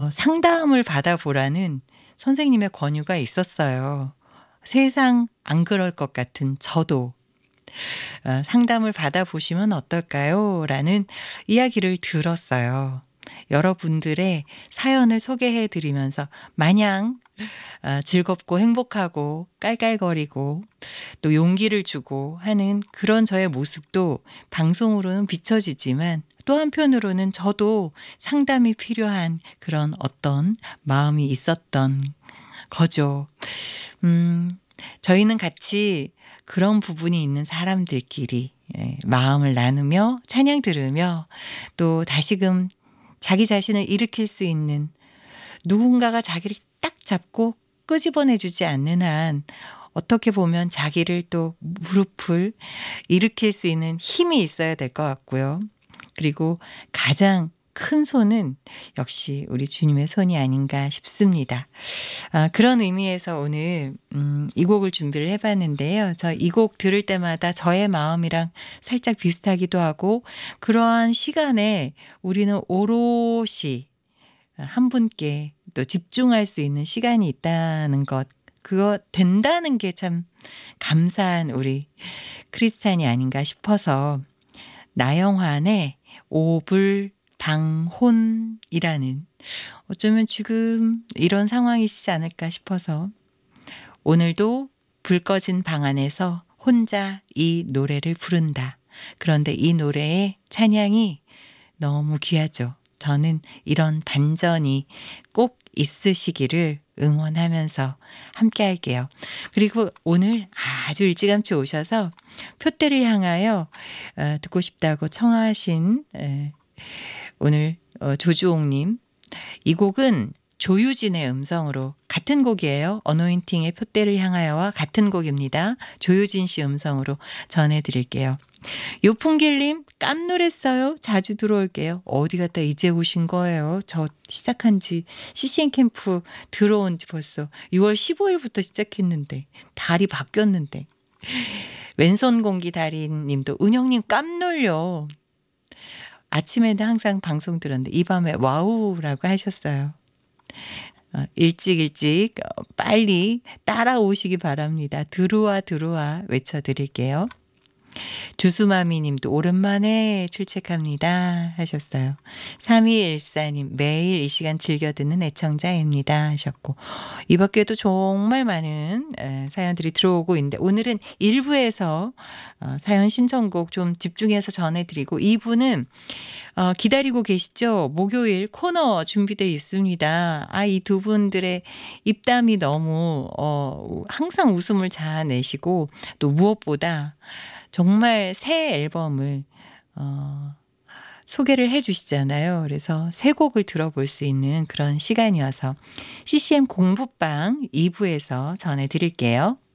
상담을 받아보라는 선생님의 권유가 있었어요. 세상 안 그럴 것 같은 저도 상담을 받아보시면 어떨까요? 라는 이야기를 들었어요. 여러분들의 사연을 소개해 드리면서 마냥 즐겁고 행복하고 깔깔거리고 또 용기를 주고 하는 그런 저의 모습도 방송으로는 비춰지지만 또 한편으로는 저도 상담이 필요한 그런 어떤 마음이 있었던 거죠. 저희는 같이 그런 부분이 있는 사람들끼리 마음을 나누며 찬양 들으며 또 다시금 자기 자신을 일으킬 수 있는 누군가가 자기를 딱 잡고 끄집어내주지 않는 한 어떻게 보면 자기를 또 무릎을 일으킬 수 있는 힘이 있어야 될 것 같고요. 그리고 가장 큰 손은 역시 우리 주님의 손이 아닌가 싶습니다. 그런 의미에서 오늘 이 곡을 준비를 해봤는데요. 저 이 곡 들을 때마다 저의 마음이랑 살짝 비슷하기도 하고 그러한 시간에 우리는 오롯이 한 분께 또 집중할 수 있는 시간이 있다는 것, 그거 된다는 게 참 감사한 우리 크리스찬이 아닌가 싶어서 나영환의 오불방혼이라는 어쩌면 지금 이런 상황이시지 않을까 싶어서 오늘도 불 꺼진 방 안에서 혼자 이 노래를 부른다. 그런데 이 노래의 찬양이 너무 귀하죠. 저는 이런 반전이 꼭 있으시기를 응원하면서 함께 할게요. 그리고 오늘 아주 일찌감치 오셔서 표대를 향하여 듣고 싶다고 청하신 오늘 조주옥님, 이 곡은 조유진의 음성으로 같은 곡이에요. 어노인팅의 표대를 향하여와 같은 곡입니다. 조유진 씨 음성으로 전해드릴게요. 요풍길님 깜놀했어요. 자주 들어올게요. 어디 갔다 이제 오신 거예요? 저 시작한 지 CCM 캠프 들어온 지 벌써 6월 15일부터 시작했는데 달이 바뀌었는데 왼손 공기 달인님도 은영님 깜놀려. 아침에는 항상 방송 들었는데 이 밤에 와우라고 하셨어요. 일찍 빨리 따라오시기 바랍니다. 들어와 외쳐드릴게요. 주수마미 님도 오랜만에 출첵합니다 하셨어요. 3214님 매일 이 시간 즐겨 듣는 애청자입니다 하셨고 이 밖에도 정말 많은 사연들이 들어오고 있는데 오늘은 1부에서 사연 신청곡 좀 집중해서 전해드리고 2부는 기다리고 계시죠? 목요일 코너 준비되어 있습니다. 이 두 분들의 입담이 너무 항상 웃음을 자아내시고 또 무엇보다 정말 새 앨범을 소개를 해 주시잖아요. 그래서 새 곡을 들어볼 수 있는 그런 시간이어서 CCM 공부방 2부에서 전해드릴게요.